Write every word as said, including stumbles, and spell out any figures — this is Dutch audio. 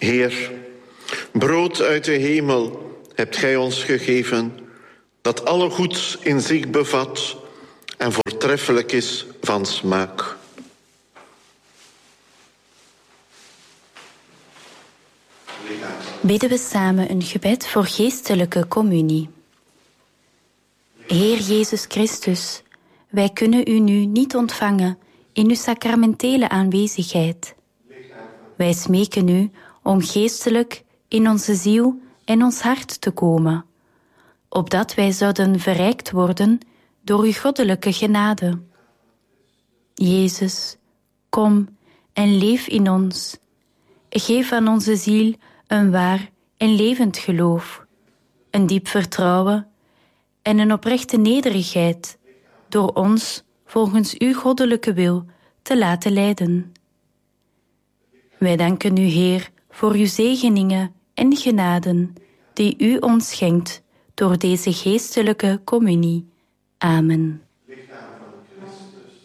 Heer, brood uit de hemel hebt gij ons gegeven, dat alle goeds in zich bevat en voortreffelijk is van smaak. Bidden we samen een gebed voor geestelijke communie. Heer Jezus Christus, wij kunnen u nu niet ontvangen in uw sacramentele aanwezigheid. Wij smeken u om geestelijk in onze ziel en ons hart te komen, opdat wij zouden verrijkt worden door uw goddelijke genade. Jezus, kom en leef in ons. Geef aan onze ziel een waar en levend geloof, een diep vertrouwen en een oprechte nederigheid, door ons volgens uw goddelijke wil te laten leiden. Wij danken u, Heer, voor uw zegeningen en genaden die u ons schenkt door deze geestelijke communie. Amen.